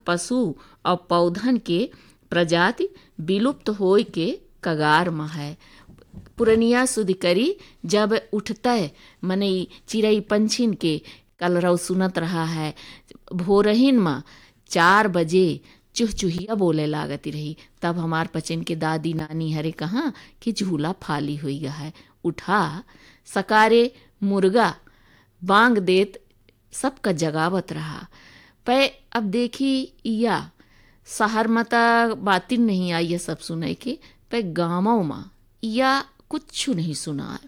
पशु और पौधन के प्रजाति विलुप्त होय के कगार में है। पुरनिया सुध करी जब उठता है मने चिड़ई पंछिन के कलरव सुनत रहा है। भोरहिन में 4 बजे चुहचुहिया बोले लागती रही। तब हमार पचन के दादी नानी हरे कहा कि झूला फाली हुई गा है, उठा सकारे मुर्गा बांग देत सबका जगावत रहा। पे अब देखी या शहर में तो बातिन नहीं आई ये सब सुने के, पे गाँवों में या कुछ नहीं सुना है।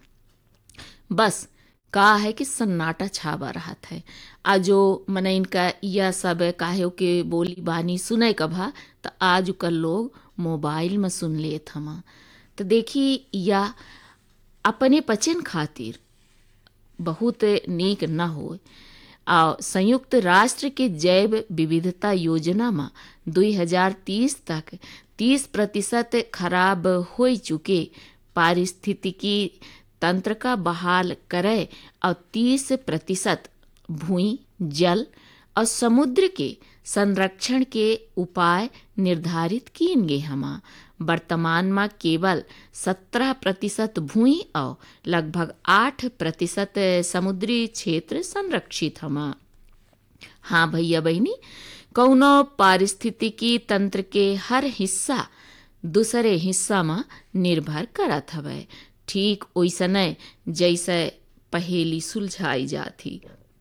बस का है कि सन्नाटा छावा रहा था। आजो मने इनका यह सब काहे के बोली बानी सुने कभा तो आज कल लोग मोबाइल में सुन लेत हमा। तो देखी या अपने पचन खातिर बहुत नीक न हो। संयुक्त राष्ट्र के जैव विविधता योजना में 2030 तक 30% खराब हो चुके पारिस्थितिकी तंत्र का बहाल करे और 30% भूमि जल और समुद्र के संरक्षण के उपाय निर्धारित किएंगे हमा। वर्तमान में केवल 17% भूमि और लगभग 8% समुद्री क्षेत्र संरक्षित हमा। हाँ भैया बहनी, कौनो पारिस्थितिकी तंत्र के हर हिस्सा दूसरे हिस्सा में निर्भर करत हवे। ठीक ओइसने जैसे पहेली सुलझाई जाती।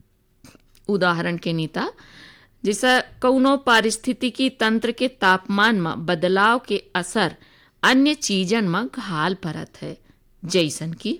उदाहरण के नीता जैसे कौनो पारिस्थितिकी तंत्र के तापमान में बदलाव के असर अन्य चीजन में घाल परत है। जैसन कि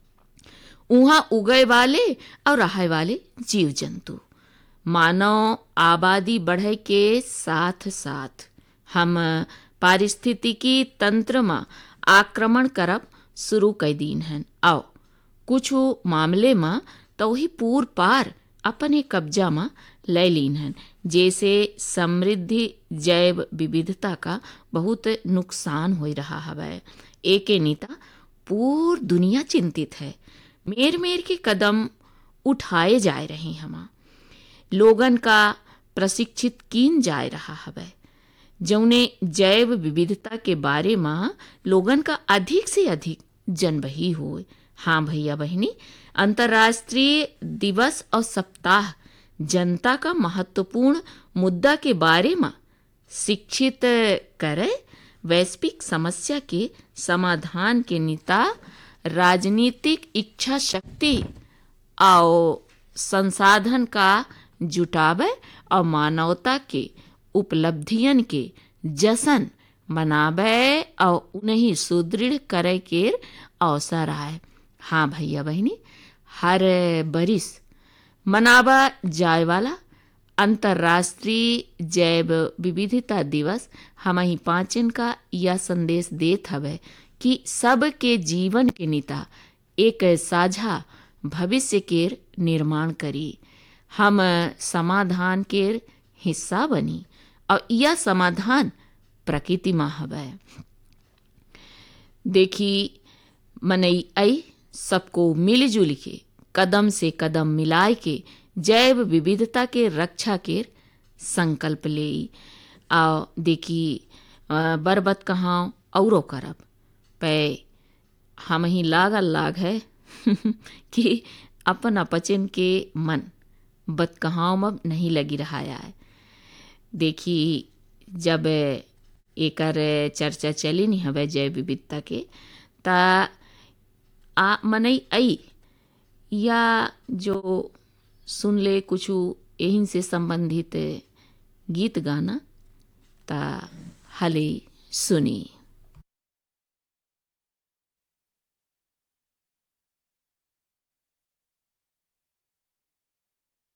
उहाँ उगे वाले और रहे वाले जीव जंतु। मानव आबादी बढ़े के साथ साथ हम पारिस्थितिकी तंत्र में आक्रमण करब शुरू कर दीन हैं। आओ कुछ मामले में तो ही पूर पार अपने कब्जा में ले लीन हैं, जैसे समृद्धि जैव विविधता का बहुत नुकसान हो रहा है। एक नीता पूरी दुनिया चिंतित है। मेर मेर के कदम उठाए जा रहे हमा। लोगन का प्रशिक्षित कीन जा रहा है जौने जैव विविधता के बारे में लोगन का अधिक से अधिक जनबही हो। हाँ भैया बहनी, अंतर्राष्ट्रीय दिवस और सप्ताह जनता का महत्वपूर्ण मुद्दा के बारे में शिक्षित करे। वैश्विक समस्या के समाधान के नीता राजनीतिक इच्छा शक्ति और संसाधन का जुटावे और मानवता के उपलब्धियन के जश्न मनावे और उन्हें सुदृढ़ करे के अवसर आए। हाँ भैया बहनी, हर बरिस मनावा जाए वाला अंतर्राष्ट्रीय जैव विविधता दिवस हम ही पाचन का यह संदेश देत हवे कि सबके जीवन के नीता एक साझा भविष्य के निर्माण करी। हम समाधान के हिस्सा बनी और यह समाधान प्रकृति में हवे। देखी मनई आई सबको मिलजुल के कदम से कदम मिलाए के जैव विविधता के रक्षा के संकल्प ले। आ देखी बरबत कहाँ औरो करब पे हम ही लाग है कि अपन अपचन के मन बतकहाव में नहीं लगी रहा है। देखी जब एकर चर्चा चली नहीं हवे जैव विविधता के ता मनई आई या जो सुन ले कुछ यहीं से संबंधित गीत गाना ता हले सुनी।